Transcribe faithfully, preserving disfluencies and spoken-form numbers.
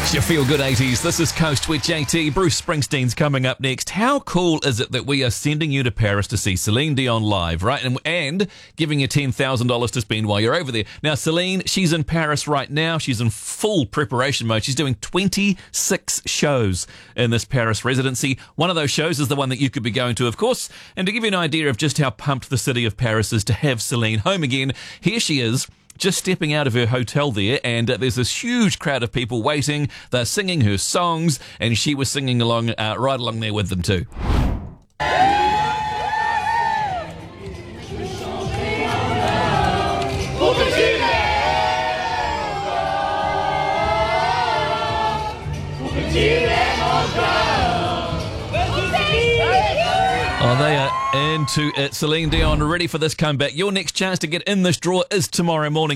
It's your Feel Good eighties. This is Coast with J T. Bruce Springsteen's coming up next. How cool is it that we are sending you to Paris to see Celine Dion live, right? And, and giving you ten thousand dollars to spend while you're over there. Now, Celine, she's in Paris right now. She's in full preparation mode. She's doing twenty-six shows in this Paris residency. One of those shows is the one that you could be going to, of course. And to give you an idea of just how pumped the city of Paris is to have Celine home again, here she is, just stepping out of her hotel there, and uh, there's this huge crowd of people waiting. They're singing her songs, and she was singing along, uh, right along there with them too. Oh, they are into it. Celine Dion ready for this comeback. Your next chance to get in this draw is tomorrow morning.